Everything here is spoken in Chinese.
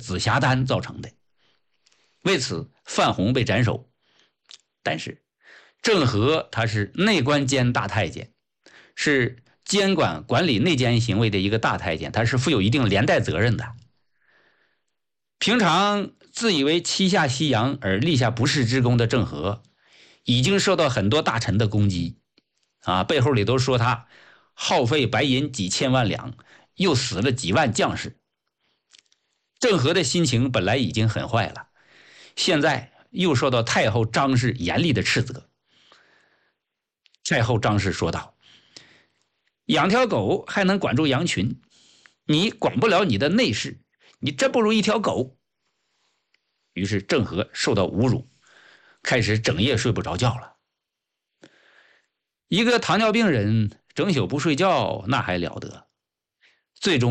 紫霞丹造成的。为此，范弘被斩首。但是郑和他是内官监大太监，是监管理内奸行为的一个大太监，他是负有一定连带责任的。平常自以为七下西洋而立下不世之功的郑和，已经受到很多大臣的攻击背后里都说他耗费白银几千万两，又死了几万将士。郑和的心情本来已经很坏了，现在又受到太后张氏严厉的斥责。太后张氏说道：养条狗还能管住羊群，你管不了你的内事，你真不如一条狗。于是郑和受到侮辱，开始整夜睡不着觉了。一个糖尿病人整宿不睡觉，那还了得？最终